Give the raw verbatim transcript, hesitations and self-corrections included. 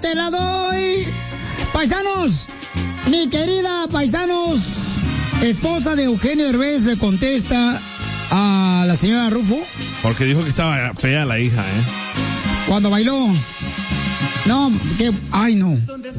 te la doy. Paisanos, mi querida paisanos, esposa de Eugenio Derbez le contesta a la señora Rufo. Porque dijo que estaba fea la hija, ¿eh? Cuando bailó. No, que, ay no.